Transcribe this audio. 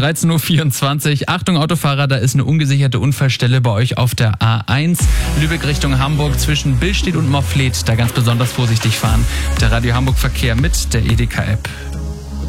13.24 Uhr. Achtung Autofahrer, da ist eine ungesicherte Unfallstelle bei euch auf der A1. Lübeck Richtung Hamburg zwischen Billstedt und Moffleth. Da ganz besonders vorsichtig fahren. Der Radio Hamburg Verkehr mit der EDK-App.